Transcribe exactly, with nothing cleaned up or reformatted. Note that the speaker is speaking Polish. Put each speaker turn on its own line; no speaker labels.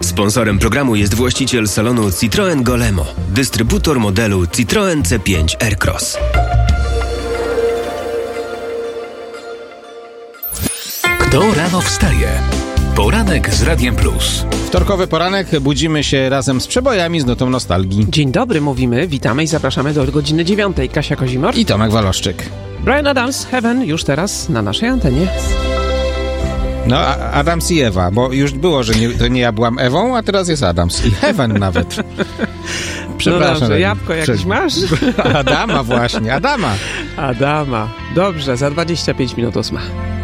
Sponsorem programu jest właściciel salonu Citroën Golemo, dystrybutor modelu Citroën C pięć Aircross.
Kto rano wstaje? Poranek z Radiem Plus.
Wtorkowy poranek, budzimy się razem z przebojami z nutą nostalgii.
Dzień dobry, mówimy, witamy i zapraszamy do godziny dziewiątej. Kasia Kozimor
I Tomek Waloszczyk.
Bryan Adams, Heaven, już teraz na naszej antenie.
No, Adams i Ewa, bo już było, że nie, to nie ja byłam Ewą, a teraz jest Adams. I Heaven nawet.
Przepraszam. No dobrze, jabłko jakieś masz?
Adama właśnie, Adama.
Adama. Dobrze, za dwadzieścia pięć minut ósma.